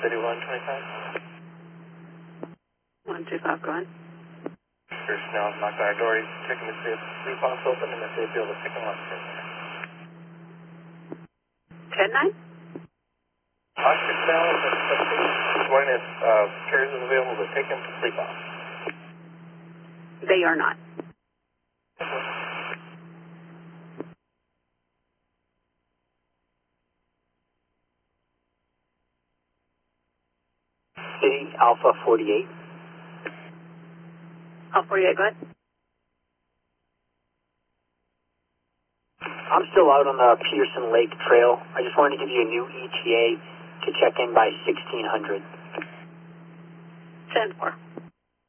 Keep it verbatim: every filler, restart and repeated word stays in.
City one twenty-five. one two five, go ahead. There's now knocked on our door. He's checking to see if three pops open and if they'll be able to pick him up. ten nine? Oscar Bell, he's wondering if uh, carriers is available to take him to three pops. They are not. City Alpha forty-eight. Alpha forty-eight, go ahead. I'm still out on the Peterson Lake Trail. I just wanted to give you a new E T A to check in by sixteen hundred. ten four.